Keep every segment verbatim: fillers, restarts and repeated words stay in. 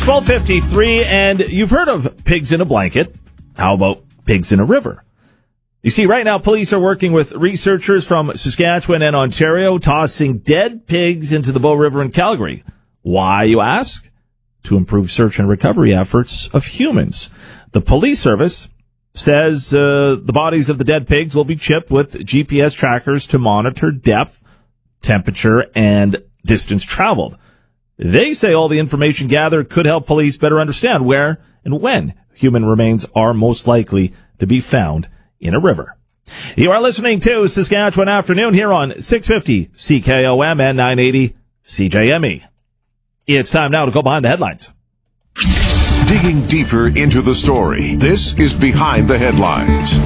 twelve fifty-three, and you've heard of pigs in a blanket. How about pigs in a river? You see, right now, police are working with researchers from Saskatchewan and Ontario, tossing dead pigs into the Bow River in Calgary. Why, you ask? To improve search and recovery efforts of humans. The police service says uh, the bodies of the dead pigs will be chipped with G P S trackers to monitor depth, temperature, and distance traveled. They say all the information gathered could help police better understand where and when human remains are most likely to be found in a river. You are listening to Saskatchewan Afternoon here on six fifty C K O M and nine eighty C J M E. It's time now to go behind the headlines. Digging deeper into the story, this is Behind the Headlines.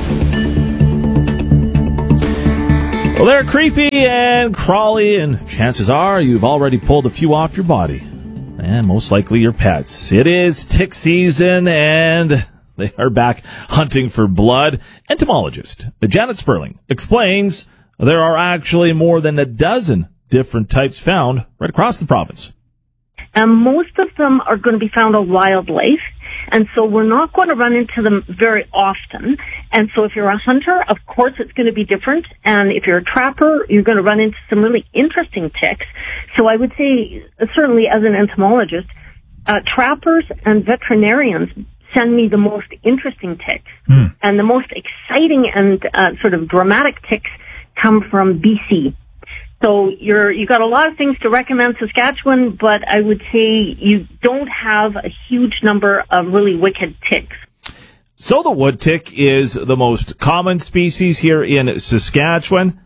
Well, they're creepy and crawly, and chances are you've already pulled a few off your body. And most likely your pets. It is tick season, and they are back hunting for blood. Entomologist Janet Sperling explains there are actually more than a dozen different types found right across the province. And most of them are going to be found on wildlife, and so we're not going to run into them very often. And so if you're a hunter, of course it's going to be different, and if you're a trapper, you're going to run into some really interesting ticks. So I would say, certainly as an entomologist, uh, trappers and veterinarians send me the most interesting ticks. Mm. And the most exciting and uh, sort of dramatic ticks come from B C. So you're, you got a lot of things to recommend Saskatchewan, but I would say you don't have a huge number of really wicked ticks. So the wood tick is the most common species here in Saskatchewan,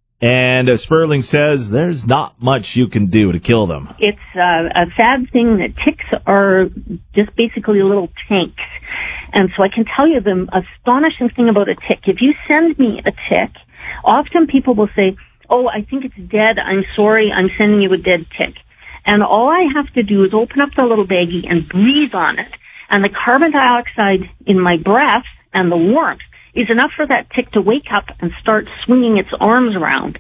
and uh, Sperling says there's not much you can do to kill them. It's uh, a sad thing that ticks are just basically little tanks. And so I can tell you the astonishing thing about a tick. If you send me a tick, often people will say, oh, I think it's dead. I'm sorry. I'm sending you a dead tick. And all I have to do is open up the little baggie and breathe on it. And the carbon dioxide in my breath and the warmth is enough for that tick to wake up and start swinging its arms around.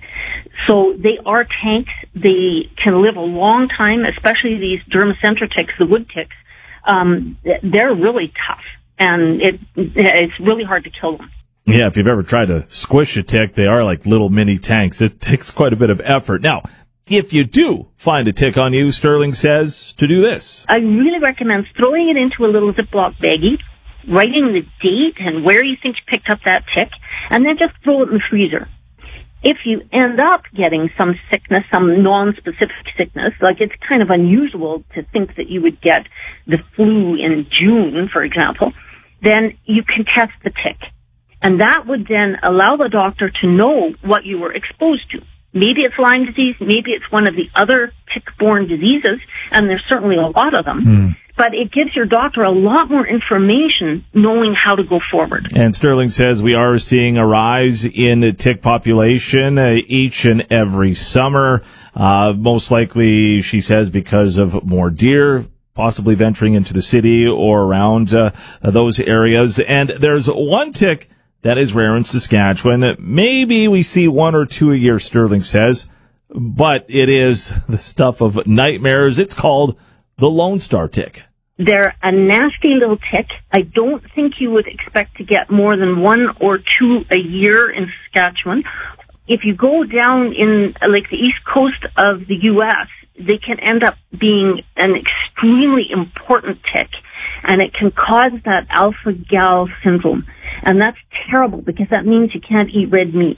So they are tanks. They can live a long time, especially these dermacentra ticks, the wood ticks. Um, they're really tough, and it, it's really hard to kill them. Yeah, if you've ever tried to squish a tick, they are like little mini tanks. It takes quite a bit of effort. Now, if you do find a tick on you, Sterling says to do this. I really recommend throwing it into a little Ziploc baggie, writing the date and where you think you picked up that tick, and then just throw it in the freezer. If you end up getting some sickness, some non-specific sickness, like it's kind of unusual to think that you would get the flu in June, for example, then you can test the tick. And that would then allow the doctor to know what you were exposed to. Maybe it's Lyme disease, maybe it's one of the other tick-borne diseases, and there's certainly a lot of them. Mm. But it gives your doctor a lot more information knowing how to go forward. And Sterling says we are seeing a rise in the tick population uh, each and every summer. Uh, most likely, she says, because of more deer possibly venturing into the city or around uh, those areas. And there's one tick that is rare in Saskatchewan. Maybe we see one or two a year, Sterling says, but it is the stuff of nightmares. It's called the Lone Star tick. They're a nasty little tick. I don't think you would expect to get more than one or two a year in Saskatchewan. If you go down in like the east coast of the U S, they can end up being an extremely important tick, and it can cause that alpha-gal syndrome. And that's terrible because that means you can't eat red meat.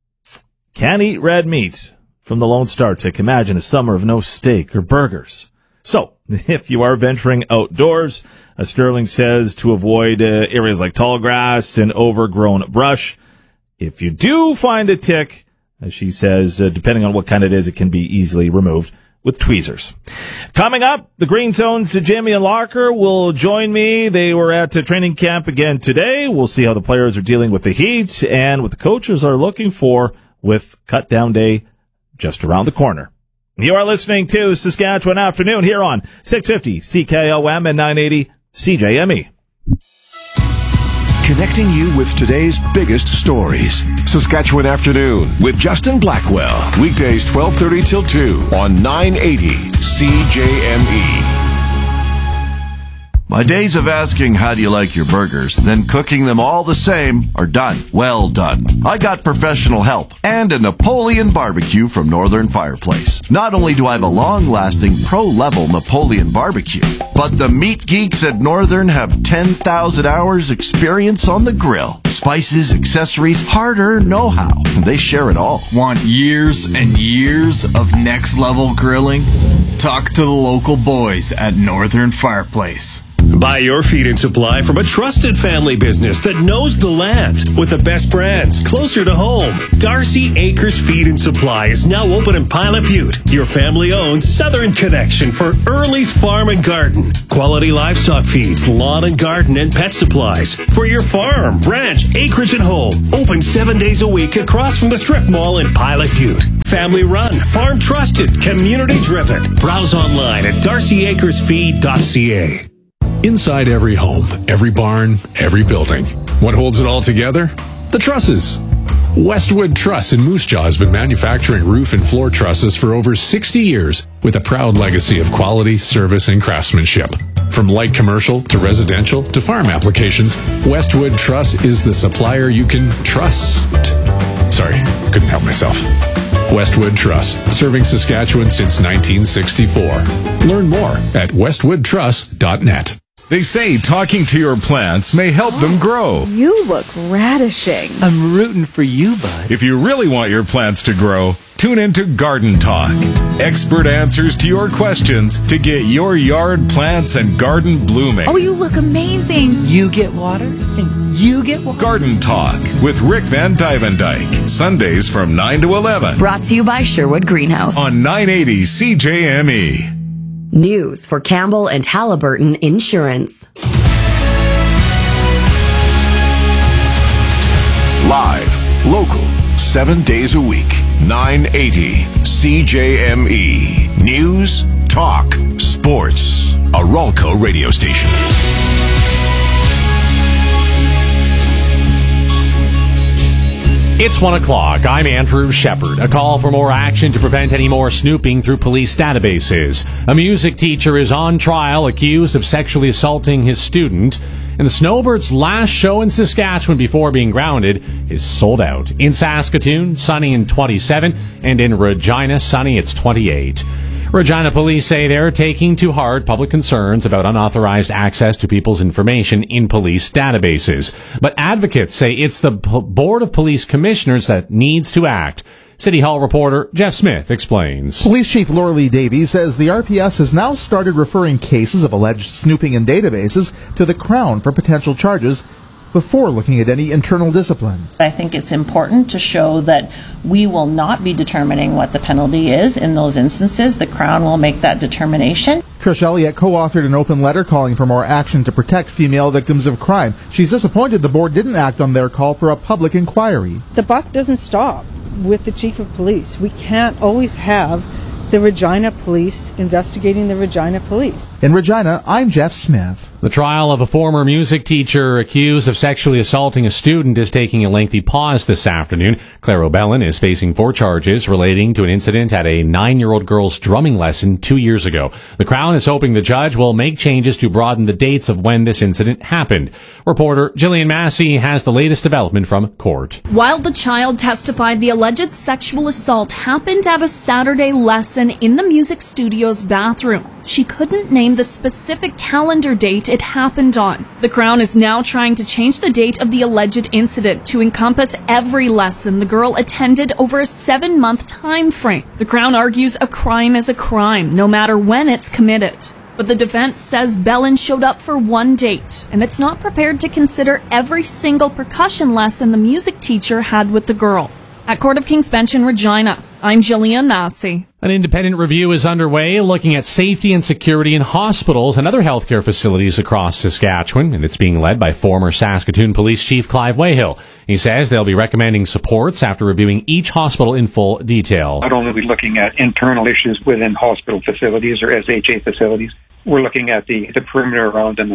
Can't eat red meat from the Lone Star tick. Imagine a summer of no steak or burgers. So, if you are venturing outdoors, as Sterling says, to avoid uh, areas like tall grass and overgrown brush. If you do find a tick, as she says, uh, depending on what kind it is, it can be easily removed with tweezers. Coming up, the Green Zone's Jamie and Locker will join me. They were at a training camp again today. We'll see how the players are dealing with the heat and what the coaches are looking for with cut down day just around the corner. You are listening to Saskatchewan Afternoon here on six fifty C K O M and nine eighty C J M E. Connecting you with today's biggest stories. Saskatchewan Afternoon with Justin Blackwell. Weekdays twelve thirty till two on nine eighty C J M E. My days of asking how do you like your burgers, then cooking them all the same are done. Well done. I got professional help and a Napoleon barbecue from Northern Fireplace. Not only do I have a long-lasting pro-level Napoleon barbecue, but the meat geeks at Northern have ten thousand hours experience on the grill. Spices, accessories, hard-earned know-how. They share it all. Want years and years of next-level grilling? Talk to the local boys at Northern Fireplace. Buy your feed and supply from a trusted family business that knows the land with the best brands closer to home. Darcy Acres Feed and Supply is now open in Pilot Butte, your family-owned southern connection for Early's Farm and Garden. Quality livestock feeds, lawn and garden, and pet supplies for your farm, ranch, acreage, and home. Open seven days a week across from the Strip Mall in Pilot Butte. Family run, farm trusted, community driven. Browse online at darcy acres feed dot c a. Inside every home, every barn, every building. What holds it all together? The trusses. Westwood Truss in Moose Jaw has been manufacturing roof and floor trusses for over sixty years with a proud legacy of quality, service, and craftsmanship. From light commercial to residential to farm applications, Westwood Truss is the supplier you can trust. Sorry, couldn't help myself. Westwood Truss, serving Saskatchewan since nineteen sixty-four. Learn more at westwood truss dot net. They say talking to your plants may help them grow. You look radishing. I'm rooting for you, bud. If you really want your plants to grow, tune into Garden Talk. Expert answers to your questions to get your yard plants and garden blooming. Oh, you look amazing. You get water, and you get water. Garden Talk with Rick Van Dyke. Sundays from nine to eleven. Brought to you by Sherwood Greenhouse. On nine eighty C J M E. News for Campbell and Halliburton Insurance. Live, local, seven days a week. nine eighty C J M E. News, talk, sports. A Ralco radio station. It's one o'clock. I'm Andrew Shepard. A call for more action to prevent any more snooping through police databases. A music teacher is on trial accused of sexually assaulting his student. And the Snowbirds' last show in Saskatchewan before being grounded is sold out. In Saskatoon, sunny and twenty-seven, and in Regina, sunny, it's twenty-eight. Regina police say they're taking to heart public concerns about unauthorized access to people's information in police databases. But advocates say it's the P- Board of Police Commissioners that needs to act. City Hall reporter Jeff Smith explains. Police Chief Laura Lee Davies says the R P S has now started referring cases of alleged snooping in databases to the Crown for potential charges before looking at any internal discipline. I think it's important to show that we will not be determining what the penalty is in those instances. The Crown will make that determination. Trish Elliott co-authored an open letter calling for more action to protect female victims of crime. She's disappointed the board didn't act on their call for a public inquiry. The buck doesn't stop with the chief of police. We can't always have the Regina Police investigating the Regina Police. In Regina, I'm Jeff Smith. The trial of a former music teacher accused of sexually assaulting a student is taking a lengthy pause this afternoon. Claire O'Bellin is facing four charges relating to an incident at a nine-year-old girl's drumming lesson two years ago. The Crown is hoping the judge will make changes to broaden the dates of when this incident happened. Reporter Jillian Massey has the latest development from court. While the child testified the alleged sexual assault happened at a Saturday lesson in the music studio's bathroom, she couldn't name the specific calendar date it happened on. The Crown is now trying to change the date of the alleged incident to encompass every lesson the girl attended over a seven-month time frame. The Crown argues a crime is a crime, no matter when it's committed. But the defense says Bellin showed up for one date, and it's not prepared to consider every single percussion lesson the music teacher had with the girl. At Court of King's Bench in Regina, I'm Jillian Massey. An independent review is underway looking at safety and security in hospitals and other healthcare facilities across Saskatchewan, and it's being led by former Saskatoon Police Chief Clive Wayhill. He says they'll be recommending supports after reviewing each hospital in full detail. Not only are we looking at internal issues within hospital facilities or S H A facilities, we're looking at the, the perimeter around them as well.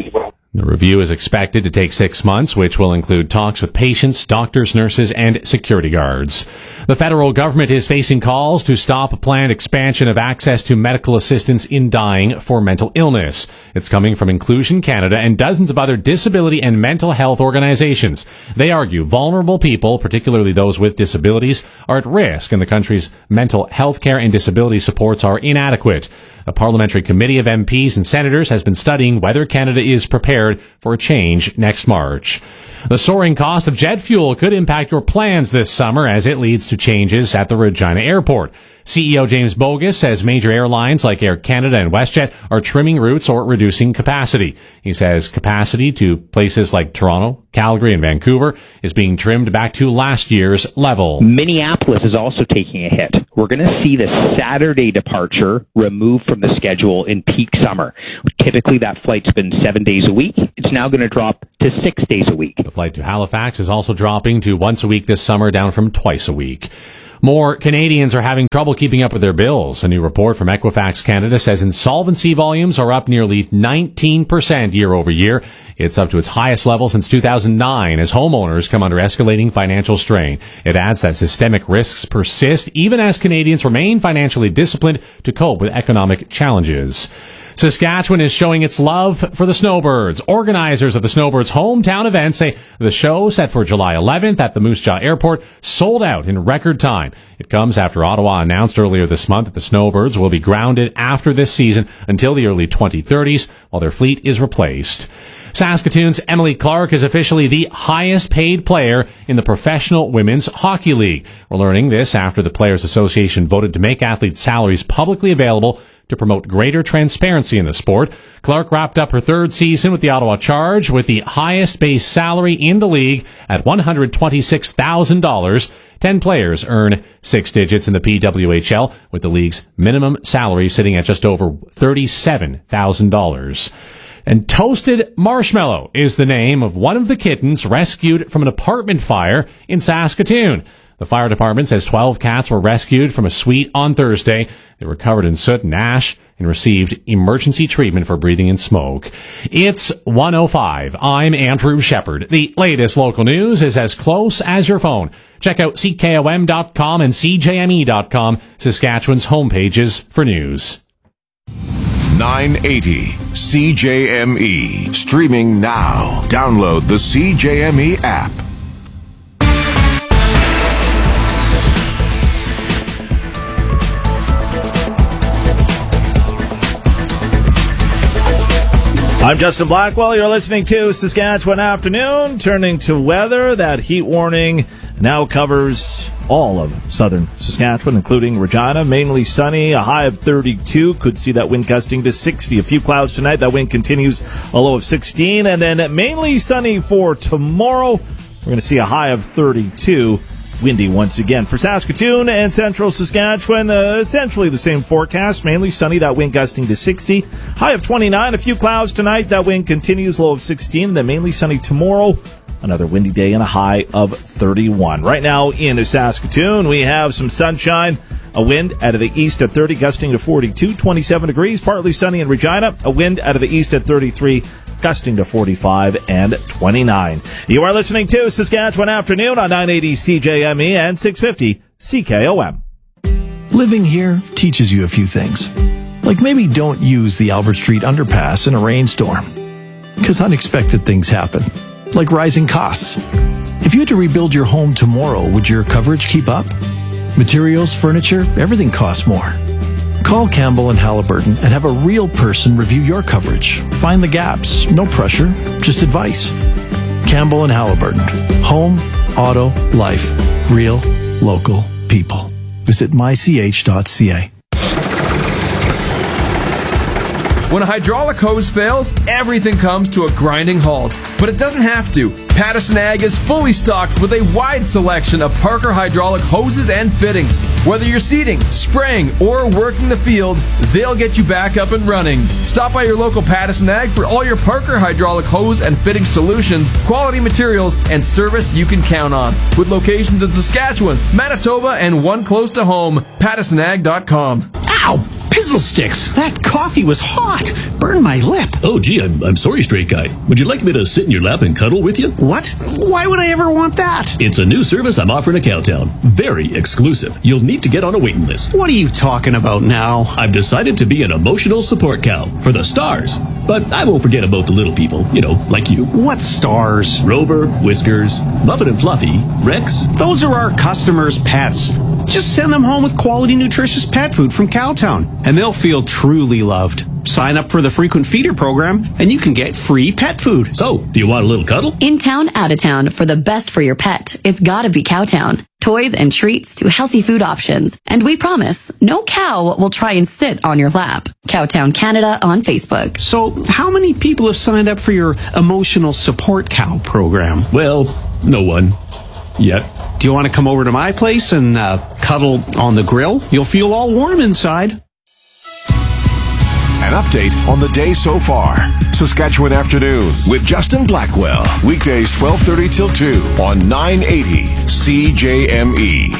The review is expected to take six months, which will include talks with patients, doctors, nurses, and security guards. The federal government is facing calls to stop a planned expansion of access to medical assistance in dying for mental illness. It's coming from Inclusion Canada and dozens of other disability and mental health organizations. They argue vulnerable people, particularly those with disabilities, are at risk and the country's mental health care and disability supports are inadequate. A parliamentary committee of M Ps and senators has been studying whether Canada is prepared for a change next March. The soaring cost of jet fuel could impact your plans this summer as it leads to changes at the Regina Airport. C E O James Bogus says major airlines like Air Canada and WestJet are trimming routes or reducing capacity. He says capacity to places like Toronto, Calgary, and Vancouver is being trimmed back to last year's level. Minneapolis is also taking a hit. We're going to see the Saturday departure removed from the schedule in peak summer. Typically, that flight's been seven days a week. It's now going to drop to six days a week. The flight to Halifax is also dropping to once a week this summer, down from twice a week. More Canadians are having trouble keeping up with their bills. A new report from Equifax Canada says insolvency volumes are up nearly nineteen percent year over year. It's up to its highest level since two thousand nine as homeowners come under escalating financial strain. It adds that systemic risks persist even as Canadians remain financially disciplined to cope with economic challenges. Saskatchewan is showing its love for the Snowbirds. Organizers of the Snowbirds' hometown event say the show, set for July eleventh at the Moose Jaw Airport, sold out in record time. It comes after Ottawa announced earlier this month that the Snowbirds will be grounded after this season until the early twenty thirties while their fleet is replaced. Saskatoon's Emily Clark is officially the highest paid player in the Professional Women's Hockey League. We're learning this after the Players Association voted to make athletes' salaries publicly available to promote greater transparency in the sport. Clark wrapped up her third season with the Ottawa Charge with the highest base salary in the league at one hundred twenty-six thousand dollars. Ten players earn six digits in the P W H L, with the league's minimum salary sitting at just over thirty-seven thousand dollars. And Toasted Marshmallow is the name of one of the kittens rescued from an apartment fire in Saskatoon. The fire department says twelve cats were rescued from a suite on Thursday. They were covered in soot and ash and received emergency treatment for breathing in smoke. It's one oh five. I'm Andrew Shepard. The latest local news is as close as your phone. Check out C K O M dot com and C J M E dot com, Saskatchewan's homepages for news. nine eighty C J M E. Streaming now. Download the C J M E app. I'm Justin Blackwell. You're listening to Saskatchewan Afternoon. Turning to weather, that heat warning now covers all of southern Saskatchewan, including Regina. Mainly sunny, a high of thirty-two. Could see that wind gusting to sixty. A few clouds tonight. That wind continues, a low of sixteen. And then mainly sunny for tomorrow. We're going to see a high of thirty-two. Windy once again. For Saskatoon and central Saskatchewan, uh, essentially the same forecast. Mainly sunny, that wind gusting to sixty. High of twenty-nine. A few clouds tonight. That wind continues, low of sixteen. Then mainly sunny tomorrow. Another windy day and a high of thirty-one. Right now in Saskatoon, we have some sunshine. A wind out of the east at thirty, gusting to forty-two. twenty-seven degrees. Partly sunny in Regina. A wind out of the east at thirty-three. Gusting to forty-five and twenty-nine. You are listening to Saskatchewan Afternoon on nine eighty C J M E and six fifty C K O M. Living here teaches you a few things. Like maybe don't use the Albert Street underpass in a rainstorm. Because unexpected things happen. Like rising costs. If you had to rebuild your home tomorrow, would your coverage keep up? Materials, furniture, everything costs more. Call Campbell and Halliburton and have a real person review your coverage. Find the gaps. No pressure, just advice. Campbell and Halliburton. Home, auto, life. Real, local people. Visit my c h dot c a. When a hydraulic hose fails, everything comes to a grinding halt. But it doesn't have to. Pattison Ag is fully stocked with a wide selection of Parker hydraulic hoses and fittings. Whether you're seeding, spraying, or working the field, they'll get you back up and running. Stop by your local Pattison Ag for all your Parker hydraulic hose and fitting solutions, quality materials, and service you can count on. With locations in Saskatchewan, Manitoba, and one close to home, pattison ag dot com. Ow! Fizzlesticks! That coffee was hot! Burned my lip. Oh, gee, I'm, I'm sorry, straight guy. Would you like me to sit in your lap and cuddle with you? What? Why would I ever want that? It's a new service I'm offering at Cowtown. Very exclusive. You'll need to get on a waiting list. What are you talking about now? I've decided to be an emotional support cow for the stars. But I won't forget about the little people, you know, like you. What stars? Rover, Whiskers, Muffin and Fluffy, Rex. Those are our customers' pets. Just send them home with quality, nutritious pet food from Cowtown, and they'll feel truly loved. Sign up for the frequent feeder program, and you can get free pet food. So, do you want a little cuddle? In town, out of town, for the best for your pet, it's gotta be Cowtown. Toys and treats to healthy food options. And we promise, no cow will try and sit on your lap. Cowtown Canada on Facebook. So, how many people have signed up for your emotional support cow program? Well, no one. Yet. Do you want to come over to my place and uh, cuddle on the grill? You'll feel all warm inside. An update on the day so far. Saskatchewan Afternoon with Justin Blackwell. Weekdays twelve thirty till two on nine eighty C J M E.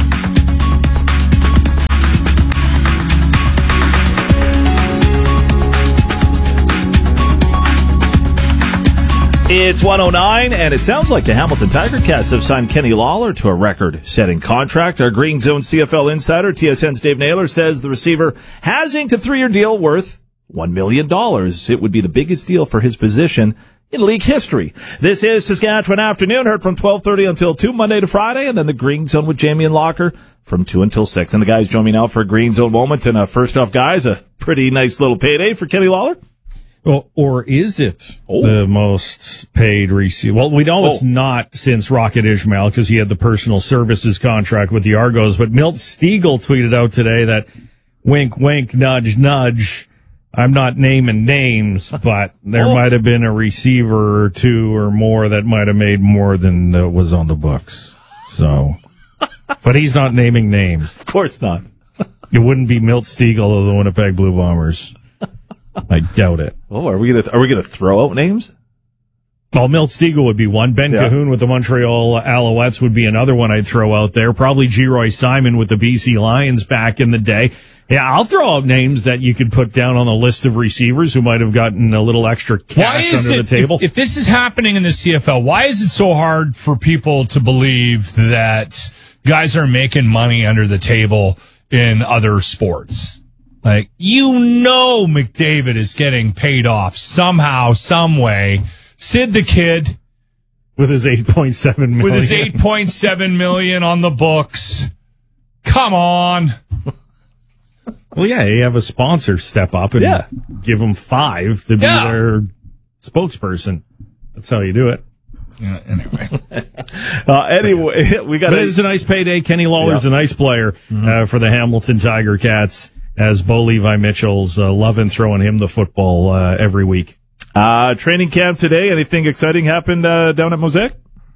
It's one oh nine, and it sounds like the Hamilton Tiger Cats have signed Kenny Lawler to a record-setting contract. Our Green Zone C F L insider, T S N's Dave Naylor, says the receiver has inked a three-year deal worth one million dollars. It would be the biggest deal for his position in league history. This is Saskatchewan Afternoon, heard from twelve thirty until two, Monday to Friday, and then the Green Zone with Jamie and Locker from two until six. And the guys join me now for a Green Zone moment. And uh, first off, guys, a pretty nice little payday for Kenny Lawler. Well, or is it oh. the most paid receiver? Well, we know oh. it's not since Rocket Ismail because he had the personal services contract with the Argos. But Milt Stiegel tweeted out today that wink, wink, nudge, nudge. I'm not naming names, but there oh. might have been a receiver or two or more that might have made more than uh, was on the books. So, but he's not naming names. Of course not. It wouldn't be Milt Stiegel of the Winnipeg Blue Bombers. I doubt it. Oh, are we gonna are we gonna throw out names? Well, Milt Stiegel would be one. Ben yeah. Cahoon with the Montreal Alouettes would be another one I'd throw out there. Probably G-Roy Simon with the B C Lions back in the day. Yeah, I'll throw out names that you could put down on the list of receivers who might have gotten a little extra cash under it, the table. If, if this is happening in the C F L, why is it so hard for people to believe that guys are making money under the table in other sports? Like, you know McDavid is getting paid off somehow, some way. Sid the Kid. With his eight point seven million. With his eight point seven million on the books. Come on. Well, yeah, you have a sponsor step up and yeah. give them five to be yeah. their spokesperson. That's how you do it. Yeah, anyway. uh, anyway, we got But it's a nice payday. Kenny Lawler's yeah. a nice player mm-hmm. uh, for the Hamilton Tiger Cats. As Bo Levi Mitchell's uh, loving throwing him the football uh, every week. Uh, training camp today. Anything exciting happened uh, down at Mosaic?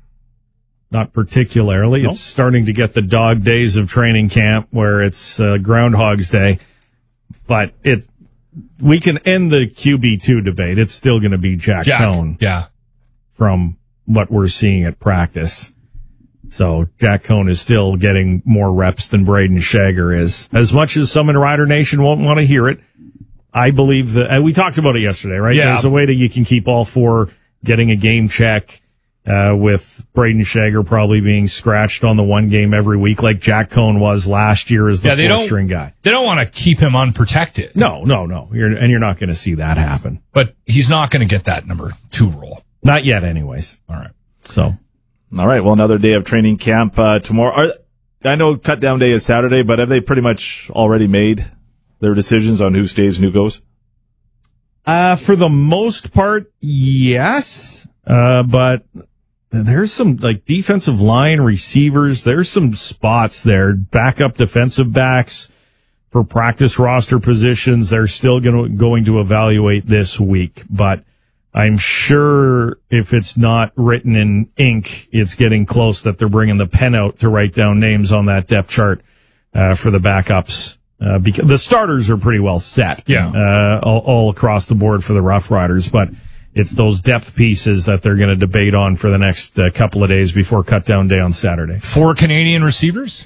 Not particularly. No? It's starting to get the dog days of training camp where it's uh, Groundhog's Day. But it, we can end the Q B two debate. It's still going to be Jack, Jack Cohn. Yeah. From what we're seeing at practice. So Jack Cohn is still getting more reps than Braden Shager is. As much as some in Rider Nation won't want to hear it, I believe that, and we talked about it yesterday, right? Yeah. There's a way that you can keep all four getting a game check, uh, with Braden Shager probably being scratched on the one game every week like Jack Cohn was last year as the yeah, fourth string guy. They don't want to keep him unprotected. No, no, no. You're, and you're not going to see that happen. But he's not going to get that number two role. Not yet anyways. All right. So. All right. Well, another day of training camp uh, tomorrow. Are, I know cut down day is Saturday, but have they pretty much already made their decisions on who stays and who goes? Uh, for the most part, yes. Uh, but there's some like defensive line receivers. There's some spots there. Backup defensive backs for practice roster positions. They're still going to, going to evaluate this week, but I'm sure if it's not written in ink, it's getting close that they're bringing the pen out to write down names on that depth chart uh, for the backups. Uh, because the starters are pretty well set, yeah, uh, all, all across the board for the Rough Riders, but it's those depth pieces that they're going to debate on for the next uh, couple of days before cut down day on Saturday. Four Canadian receivers?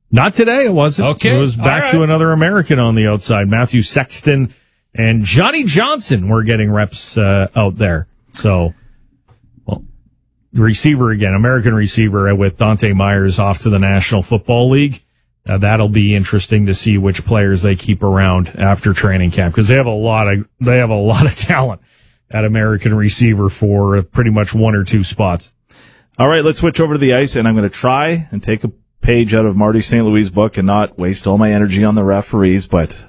Not today, it wasn't. Okay. It was back All to right. another American on the outside. Matthew Sexton and Johnny Johnson were getting reps uh, out there. So, well, the receiver again, American receiver with Dante Myers off to the National Football League. Uh, that'll be interesting to see which players they keep around after training camp, because they have a lot of they have a lot of talent at American receiver for pretty much one or two spots. All right, let's switch over to the ice, and I'm going to try and take a page out of Marty Saint Louis' book and not waste all my energy on the referees, but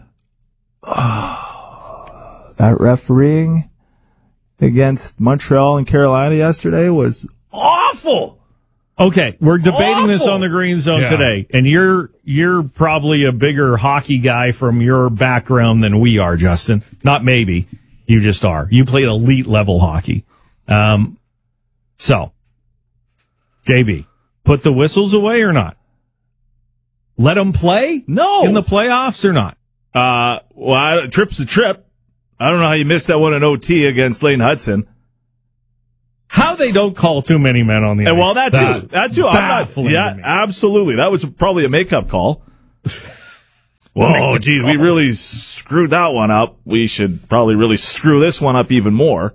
uh, that refereeing against Montreal and Carolina yesterday was awful. Okay, we're debating Awful. this on the Green Zone Yeah. today, and you're you're probably a bigger hockey guy from your background than we are, Justin. Not maybe, you just are. You played elite level hockey. Um, so, J B, put the whistles away or not? Let them play? No. In the playoffs or not? Uh, well, I, trip's a trip. I don't know how you missed that one in O T against Lane Hudson. How they don't call too many men on the ice. And well, that too. That too. I'm not, baffling yeah, to me. absolutely. That was probably a makeup call. Whoa, geez, we really screwed that one up. We should probably really screw this one up even more.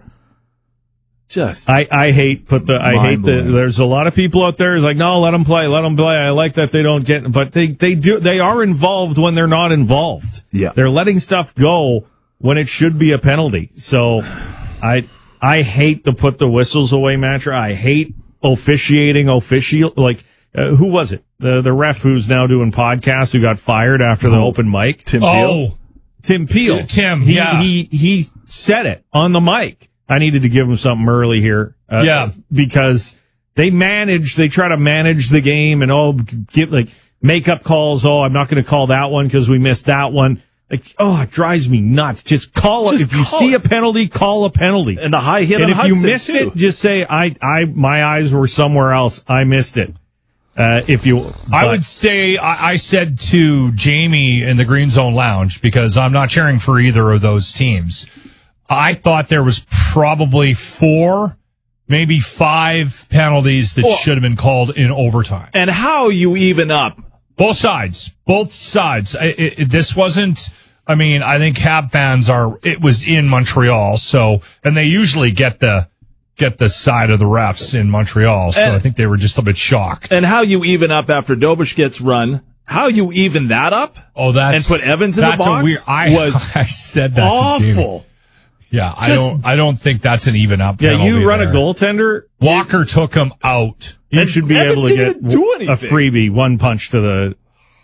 Just, I, I hate put the I hate the. Mind-blowing. There's a lot of people out there who's like, no, let them play, let them play. I like that they don't get, but they they do they are involved when they're not involved. Yeah, they're letting stuff go when it should be a penalty. So, I I hate the put the whistles away matcher. I hate officiating official like. Uh, who was it? The the ref who's now doing podcasts who got fired after the Oh, open mic? Tim Peel. Oh, Tim Peel. Uh, Tim, He, yeah. he he said it on the mic. I needed to give him something early here. Uh, Yeah. Because they manage, they try to manage the game and oh, get like makeup calls. Oh, I'm not going to call that one because we missed that one. Like, oh, it drives me nuts. Just call Just it. If you call see it. a penalty, call a penalty. And the high hit And on if Hudson, you missed too. it, just say, I, I, my eyes were somewhere else. I missed it. Uh, if you, I but- would say I, I said to Jamie in the Green Zone Lounge, because I'm not cheering for either of those teams. I thought there was probably four, maybe five penalties that Well- should have been called in overtime. And how you even up? Both sides, both sides. It, it, this wasn't. I mean, I think Hab fans are. It was in Montreal, so and they usually get the get the side of the refs in Montreal. So And- I think they were just a bit shocked. And how you even up after Dobish gets run? How you even that up? Oh, that's and put Evans in the that's box a weird. I was I said that to Jamie. awful. Yeah, I Just- don't. I don't think that's an even up. yeah, you penalty run a there. goaltender. Walker took him out. You And should be Evans able to didn't get do a anything. freebie, one punch to the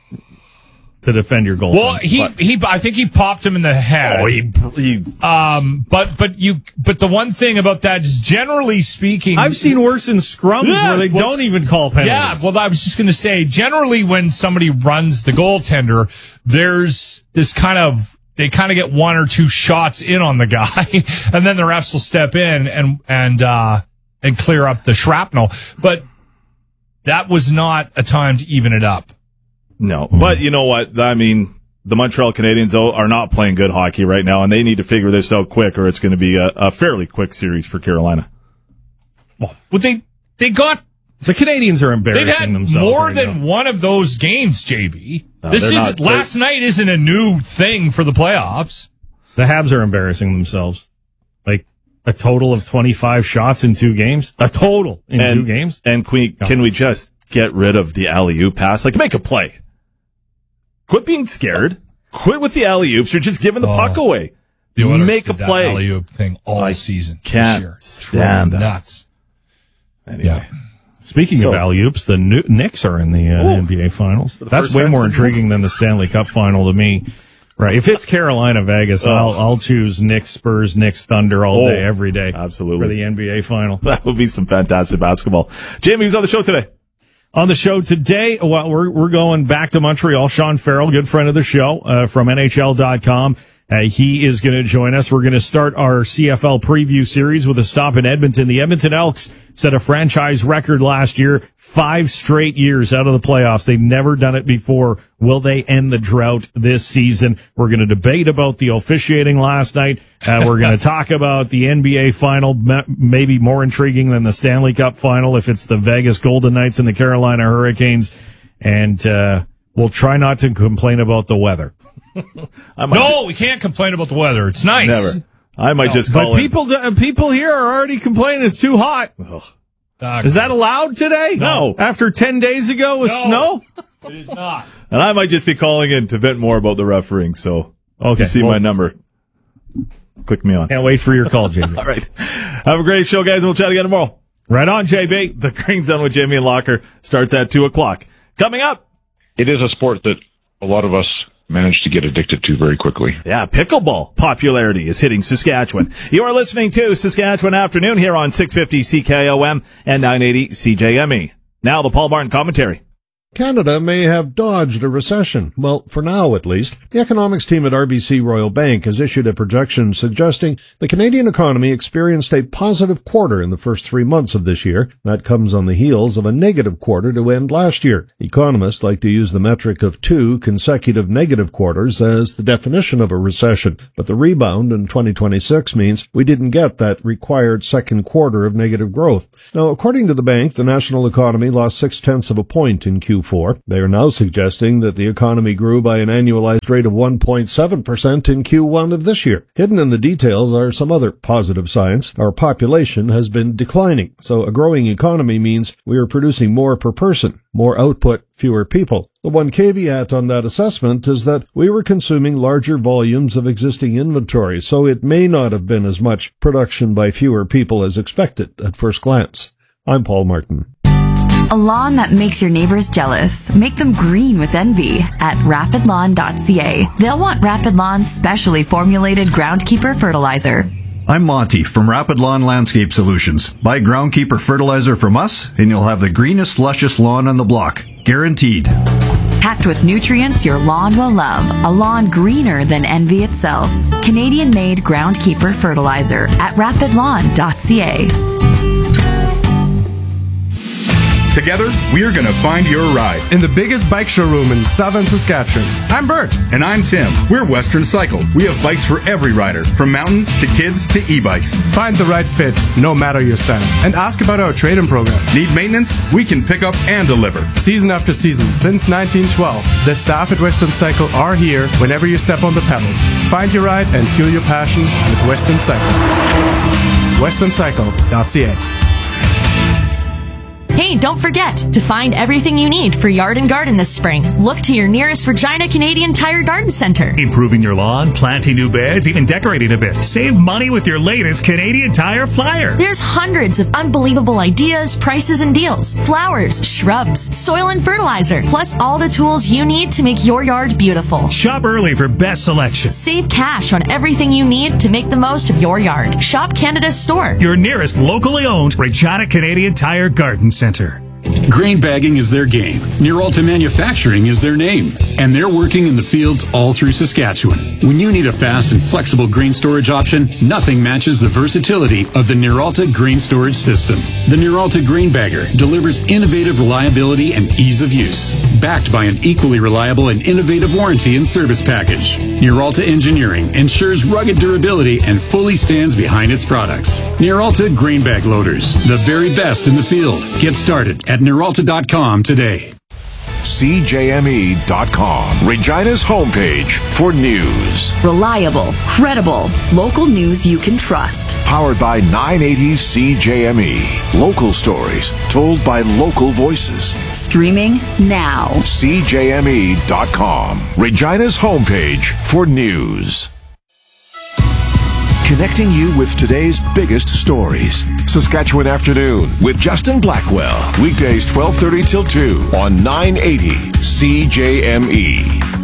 to defend your goal. Well, he he. I think he popped him in the head. Oh, he, he Um, but but you but the one thing about that is, generally speaking, I've seen worse in scrums Yes. where they Well, don't even call penalties. Yeah, well, I was just going to say, generally when somebody runs the goaltender, there's this kind of, they kind of get one or two shots in on the guy, and then the refs will step in and, and, uh, and clear up the shrapnel. But that was not a time to even it up. no. But you know what? I mean, the Montreal Canadiens though are not playing good hockey right now, and they need to figure this out quick, or it's going to be a, a fairly quick series for Carolina. Well, they, they got, The Canadians are embarrassing they've had themselves. more right than now. one of those games, J B. No, this they're isn't, not. last night isn't a new thing for the playoffs. The Habs are embarrassing themselves. Like a total of twenty-five shots in two games. A total in and, two games. And can we, can we just get rid of the alley-oop pass? Like, make a play. Quit being scared. Quit with the alley-oops. You're just giving the Oh. puck away. The Oilers Make a did that play. alley-oop thing all I season. can't this year. stand Drove that. nuts. Anyway. Yeah. Speaking So- of alley-oops, the New- Knicks are in the uh, Ooh. N B A Finals. For the That's first way time more since- intriguing than the Stanley Cup Final to me. Right. If it's Carolina Vegas, Oh. I'll I'll choose Knicks Spurs, Knicks Thunder all Oh, day, every day. absolutely. For the N B A Final. That would be some fantastic basketball. Jamie, who's on the show today? On the show today, well, we're we're going back to Montreal. Sean Farrell, good friend of the show, uh, from N H L dot com. Uh, he is going to join us. We're going to start our C F L preview series with a stop in Edmonton. The Edmonton Elks set a franchise record last year, five straight years out of the playoffs. They've never done it before. Will they end the drought this season? We're going to debate about the officiating last night. Uh, we're going to talk about the N B A final, m- maybe more intriguing than the Stanley Cup final if it's the Vegas Golden Knights and the Carolina Hurricanes. And, uh, We'll try not to complain about the weather. I might No, we can't complain about the weather. It's nice. Never. I might No, just call but in. people, uh, people here are already complaining it's too hot. Uh, Is that allowed today? No. After ten days ago with No. snow? It is not. And I might just be calling in to vent more about the refereeing. So Okay, you see well- my number. Click me on. Can't wait for your call, J B. All right. Have a great show, guys. We'll chat again tomorrow. Right on, J B. The Green Zone with Jamie and Locker starts at two o'clock. Coming up. It is a sport that a lot of us manage to get addicted to very quickly. Yeah, pickleball popularity is hitting Saskatchewan. You are listening to Saskatchewan Afternoon here on six fifty C K O M and nine eighty C J M E. Now the Paul Martin commentary. Canada may have dodged a recession. Well, for now at least. The economics team at R B C Royal Bank has issued a projection suggesting the Canadian economy experienced a positive quarter in the first three months of this year. That comes on the heels of a negative quarter to end last year. Economists like to use the metric of two consecutive negative quarters as the definition of a recession, but the rebound in twenty twenty-six means we didn't get that required second quarter of negative growth. Now, according to the bank, the national economy lost six-tenths of a point in Q four. They are now suggesting that the economy grew by an annualized rate of one point seven percent in Q one of this year. Hidden in the details are some other positive signs. Our population has been declining, so a growing economy means we are producing more per person, more output, fewer people. The one caveat on that assessment is that we were consuming larger volumes of existing inventory, so it may not have been as much production by fewer people as expected at first glance. I'm Paul Martin. A lawn that makes your neighbors jealous. Make them green with envy at rapid lawn dot c a. They'll want Rapid Lawn's specially formulated Groundkeeper fertilizer. I'm Monty from Rapid Lawn Landscape Solutions. Buy Groundkeeper fertilizer from us, and you'll have the greenest, luscious lawn on the block. Guaranteed. Packed with nutrients your lawn will love. A lawn greener than envy itself. Canadian-made Groundkeeper fertilizer at rapid lawn dot c a. Together, we are going to find your ride in the biggest bike showroom in southern Saskatchewan. I'm Bert. And I'm Tim. We're Western Cycle. We have bikes for every rider, from mountain to kids to e-bikes. Find the right fit, no matter your style. And ask about our trade-in program. Need maintenance? We can pick up and deliver. Season after season, since nineteen twelve, the staff at Western Cycle are here whenever you step on the pedals. Find your ride and fuel your passion with Western Cycle. western cycle dot c a. Hey, don't forget to find everything you need for yard and garden this spring. Look to your nearest Regina Canadian Tire Garden Center. Improving your lawn, planting new beds, even decorating a bit. Save money with your latest Canadian Tire flyer. There's hundreds of unbelievable ideas, prices, and deals. Flowers, shrubs, soil and fertilizer, plus all the tools you need to make your yard beautiful. Shop early for best selection. Save cash on everything you need to make the most of your yard. Shop Canada's store. Your nearest locally owned Regina Canadian Tire Garden Center. Grain bagging is their game. Neuralta Manufacturing is their name. And they're working in the fields all through Saskatchewan. When you need a fast and flexible grain storage option, nothing matches the versatility of the Neuralta Grain Storage System. The Neuralta Grain Bagger delivers innovative reliability and ease of use, backed by an equally reliable and innovative warranty and service package. Neuralta Engineering ensures rugged durability and fully stands behind its products. Neuralta Grain Bag Loaders, the very best in the field. Get started at Neuralta dot com today. C J M E dot com, Regina's homepage for news. Reliable, credible, local news you can trust. Powered by nine eighty C J M E. Local stories told by local voices. Streaming now. C J M E dot com, Regina's homepage for news. Connecting you with today's biggest stories. Saskatchewan Afternoon with Justin Blackwell. Weekdays twelve thirty till two on nine eighty C J M E.